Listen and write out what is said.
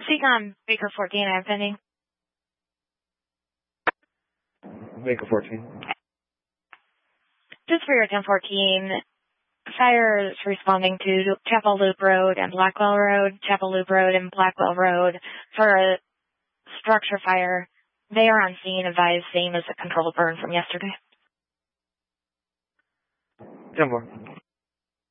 Seacom, Baker 14, I have pending. Baker 14. Just for your 1014, fire is responding to Chapel Loop Road and Blackwell Road, Chapel Loop Road and Blackwell Road for a structure fire. They are on scene, advised, same as the controlled burn from yesterday. 10-4.